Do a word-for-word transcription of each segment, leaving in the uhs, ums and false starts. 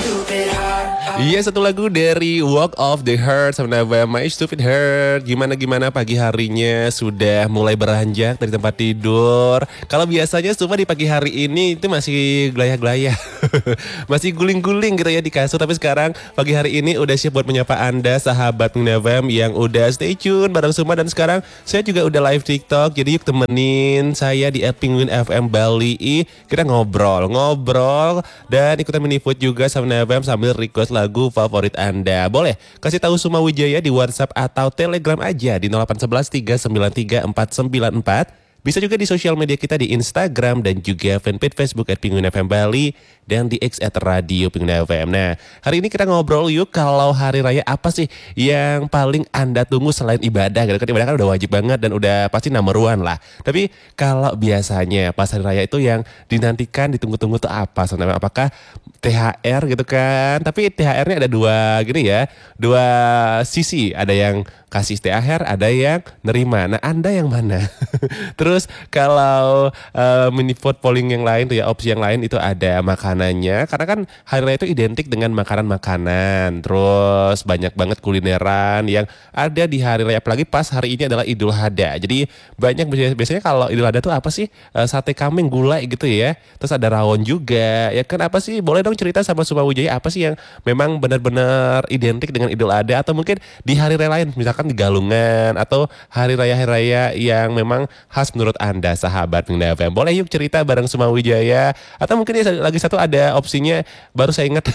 Iya, satu lagu dari Walk of the Heart sama Nava My Stupid Heart. Gimana-gimana pagi harinya, sudah mulai beranjak dari tempat tidur? Kalau biasanya Stufa di pagi hari ini itu masih gelayah-gelayah masih guling-guling gitu ya di kasur. Tapi sekarang pagi hari ini udah siap buat menyapa Anda sahabat Nava yang udah stay tune bareng semua. Dan sekarang saya juga udah live TikTok. Jadi yuk temenin saya di at Penguin F M Bali. Kita ngobrol, ngobrol dan ikutan mini food juga sama Nava sambil request lagu favorit Anda. Boleh kasih tahu Suma Wijaya di WhatsApp atau Telegram aja di nol delapan satu satu tiga sembilan tiga empat sembilan empat. Bisa juga di sosial media kita di Instagram dan juga fanpage Facebook at Penguin F M Bali dan di X at Radio Penguin F M. Nah, hari ini kita ngobrol yuk, kalau hari raya apa sih yang paling Anda tunggu selain ibadah? Gitu kan, ibadah kan udah wajib banget dan udah pasti number one lah. Tapi kalau biasanya pas hari raya itu yang dinantikan, ditunggu-tunggu tuh apa sebenarnya? Apakah T H R gitu kan? Tapi T H R-nya ada dua gini ya, dua sisi. Ada yang kasih T H R, ada yang nerima. Nah, Anda yang mana? Terus kalau uh, mini vote polling yang lain tuh ya, opsi yang lain itu ada makanannya. Karena kan hari raya itu identik dengan makanan-makanan. Terus banyak banget kulineran yang ada di hari raya. Apalagi pas hari ini adalah Idul Adha. Jadi banyak biasanya kalau Idul Adha tuh apa sih? Uh, sate kambing gulai gitu ya. Terus ada rawon juga. Ya kan, apa sih? Boleh dong cerita sama Suma Wijaya apa sih yang memang benar-benar identik dengan Idul Adha, atau mungkin di hari raya lain, misalkan di Galungan atau hari raya-hari raya yang memang khas menurut Anda sahabat Penguin F M. Boleh yuk cerita bareng Suma Wijaya. Atau mungkin ya lagi satu ada opsinya baru saya ingat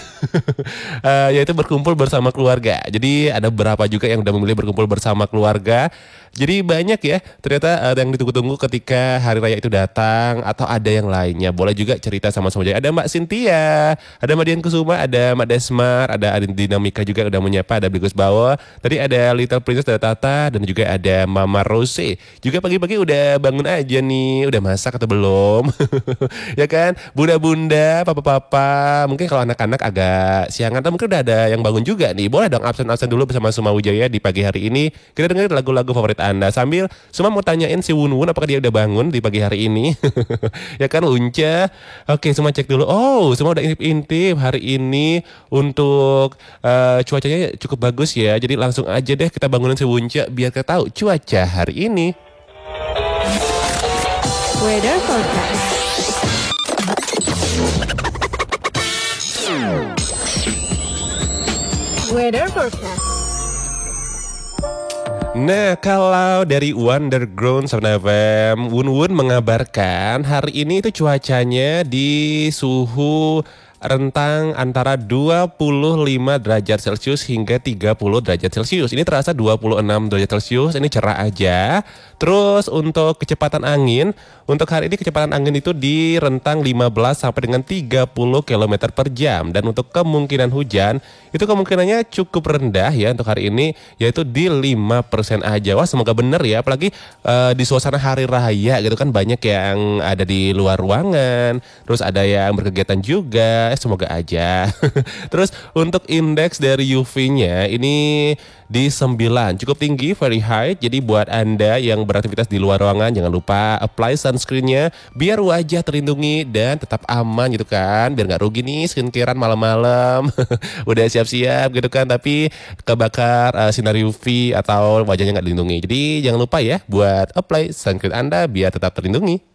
uh, yaitu berkumpul bersama keluarga. Jadi ada beberapa juga yang udah memilih berkumpul bersama keluarga. Jadi banyak ya ternyata uh, yang ditunggu-tunggu ketika hari raya itu datang. Atau ada yang lainnya, boleh juga cerita sama Suma Wijaya. Ada Mbak Cynthia, ada Mbak Dian Kusuma, ada Mbak Desmar, ada Adin Dinamika juga udah menyapa, ada Bligus Bawo. Tadi ada Little Princess, ada Tata, dan juga ada Mama Rose. Juga pagi-pagi udah bangun aja nih, udah masak atau belum? Ya kan, bunda-bunda, papa-papa. Mungkin kalau anak-anak agak siangan, atau mungkin udah ada yang bangun juga nih. Boleh dong absen-absen dulu bersama Suma Wijaya di pagi hari ini. Kita dengerin lagu-lagu favorit Anda. Sambil Suma mau tanyain si Wun Wun apakah dia udah bangun di pagi hari ini. Ya kan, Unca. Oke, Suma cek dulu. Oh, Suma udah intip-intip hari ini untuk uh, cuacanya cukup bagus ya. Jadi langsung aja deh kita bangunin si Wunca biar kita tahu cuaca hari ini. Weather forecast. Weather forecast. Nah, kalau dari Wonderground sama F M, Wun Wun mengabarkan hari ini itu cuacanya di suhu rentang antara dua puluh lima derajat Celcius hingga tiga puluh derajat Celcius. Ini terasa dua puluh enam derajat Celcius, ini cerah aja. Terus untuk kecepatan angin, untuk hari ini kecepatan angin itu di rentang lima belas sampai dengan tiga puluh kilometer per jam. Dan untuk kemungkinan hujan, itu kemungkinannya cukup rendah ya untuk hari ini, yaitu di lima persen aja. Wah, semoga benar ya, apalagi uh, di suasana hari raya gitu kan, banyak yang ada di luar ruangan, terus ada yang berkegiatan juga. Semoga aja. Terus untuk indeks dari U V-nya ini di sembilan, cukup tinggi, very high. Jadi buat Anda yang beraktivitas di luar ruangan, jangan lupa apply sunscreen-nya biar wajah terlindungi dan tetap aman gitu kan, biar nggak rugi nih skincarean malam-malam. Udah siap-siap gitu kan, tapi kebakar uh, sinar U V atau wajahnya nggak dilindungi. Jadi jangan lupa ya buat apply sunscreen Anda biar tetap terlindungi.